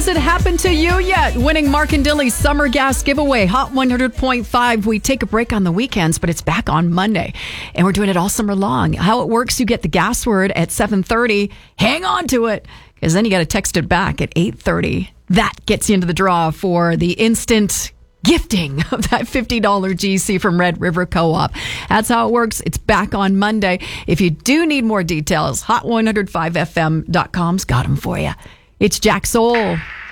Has it happened to you yet? Winning Mark and Dilly's Summer Gas Giveaway, Hot 100.5. We take a break on the weekends, but it's back on Monday. And we're doing it all summer long. How it works, you get the gas word at 7:30. Hang on to it, because then you got to text it back at 8:30. That gets you into the draw for the instant gifting of that $50 GC from Red River Co-op. That's how it works. It's back on Monday. If you do need more details, hot1055fm.com's got them for you. It's Jack Soul.